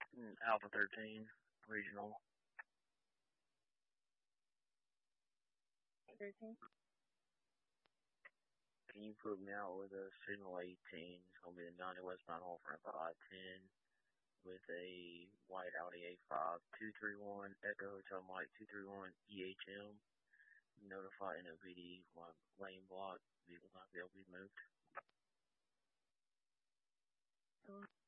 Alpha 13, regional. 13. Can you put me out with a signal 18? It's going to be the 90 westbound off ramp 510 with a white Audi A5 231 Echo Hotel Mike 231 EHM. Notify NOPD lane block. Vehicle not be able to be moved.